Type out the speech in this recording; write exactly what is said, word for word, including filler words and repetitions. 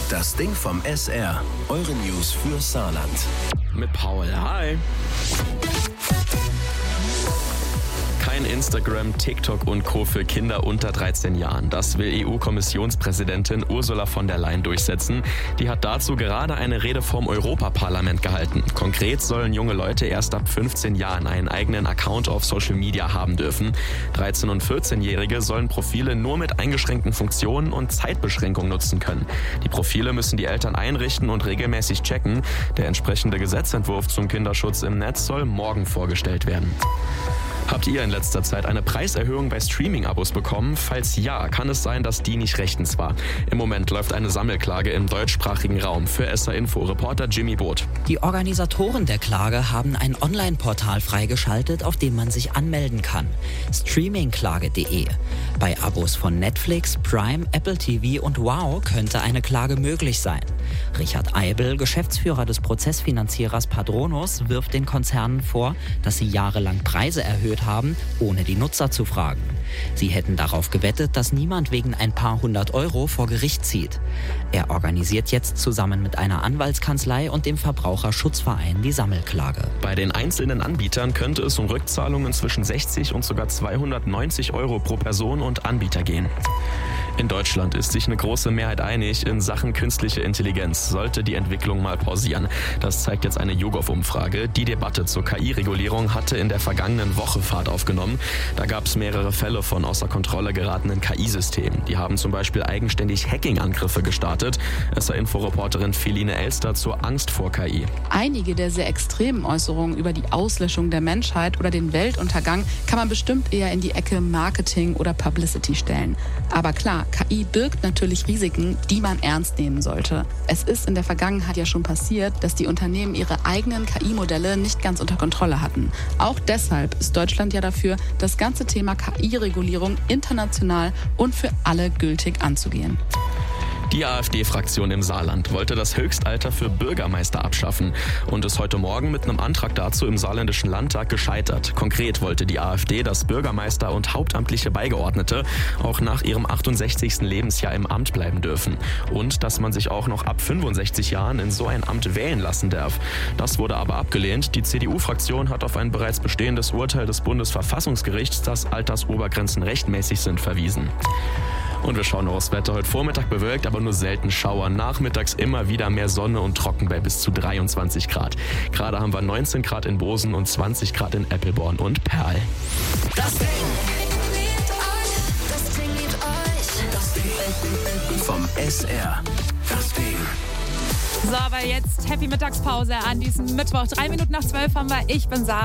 Das Ding vom S R. Eure News für Saarland. Mit Paul. Hi. Kein Instagram, TikTok und Co. für Kinder unter dreizehn Jahren. Das will E U-Kommissionspräsidentin Ursula von der Leyen durchsetzen. Die hat dazu gerade eine Rede vorm Europaparlament gehalten. Konkret sollen junge Leute erst ab fünfzehn Jahren einen eigenen Account auf Social Media haben dürfen. dreizehn- und vierzehnjährige sollen Profile nur mit eingeschränkten Funktionen und Zeitbeschränkung nutzen können. Die Profile müssen die Eltern einrichten und regelmäßig checken. Der entsprechende Gesetzentwurf zum Kinderschutz im Netz soll morgen vorgestellt werden. Habt ihr in letzter Zeit eine Preiserhöhung bei Streaming-Abos bekommen? Falls ja, kann es sein, dass die nicht rechtens war. Im Moment läuft eine Sammelklage im deutschsprachigen Raum. Für S R-Info Reporter Jimmy Boot. Die Organisatoren der Klage haben ein Online-Portal freigeschaltet, auf dem man sich anmelden kann. streamingklage punkt de. Bei Abos von Netflix, Prime, Apple T V und Wow könnte eine Klage möglich sein. Richard Eibel, Geschäftsführer des Prozessfinanzierers Padronos, wirft den Konzernen vor, dass sie jahrelang Preise erhöht haben, ohne die Nutzer zu fragen. Sie hätten darauf gewettet, dass niemand wegen ein paar hundert Euro vor Gericht zieht. Er organisiert jetzt zusammen mit einer Anwaltskanzlei und dem Verbraucherschutzverein die Sammelklage. Bei den einzelnen Anbietern könnte es um Rückzahlungen zwischen sechzig und sogar zweihundertneunzig Euro pro Person und Anbieter gehen. In Deutschland ist sich eine große Mehrheit einig, in Sachen künstliche Intelligenz sollte die Entwicklung mal pausieren. Das zeigt jetzt eine YouGov-Umfrage. Die Debatte zur K I-Regulierung hatte in der vergangenen Woche Fahrt aufgenommen. Da gab es mehrere Fälle von außer Kontrolle geratenen K I-Systemen. Die haben zum Beispiel eigenständig Hacking-Angriffe gestartet. S R-Info-Reporterin Feline Elster zur Angst vor K I. Einige der sehr extremen Äußerungen über die Auslöschung der Menschheit oder den Weltuntergang kann man bestimmt eher in die Ecke Marketing oder Publicity stellen. Aber klar, K I birgt natürlich Risiken, die man ernst nehmen sollte. Es ist in der Vergangenheit ja schon passiert, dass die Unternehmen ihre eigenen K I-Modelle nicht ganz unter Kontrolle hatten. Auch deshalb ist Deutschland ja dafür, das ganze Thema K I-Regulierung international und für alle gültig anzugehen. Die AfD-Fraktion im Saarland wollte das Höchstalter für Bürgermeister abschaffen und ist heute Morgen mit einem Antrag dazu im saarländischen Landtag gescheitert. Konkret wollte die AfD, dass Bürgermeister und hauptamtliche Beigeordnete auch nach ihrem achtundsechzigsten Lebensjahr im Amt bleiben dürfen. Und dass man sich auch noch ab fünfundsechzig Jahren in so ein Amt wählen lassen darf. Das wurde aber abgelehnt. Die C D U-Fraktion hat auf ein bereits bestehendes Urteil des Bundesverfassungsgerichts, dass Altersobergrenzen rechtmäßig sind, verwiesen. Und wir schauen aufs Wetter. Heute Vormittag bewölkt, aber nur selten Schauer. Nachmittags immer wieder mehr Sonne und trocken bei bis zu dreiundzwanzig Grad. Gerade haben wir neunzehn Grad in Bosen und zwanzig Grad in Eppelborn und Perl. Das Ding. Das Ding liebt euch. Das Ding. Vom S R. Das Ding. So, aber jetzt Happy Mittagspause an diesem Mittwoch. Drei Minuten nach zwölf haben wir. Ich bin Sarah.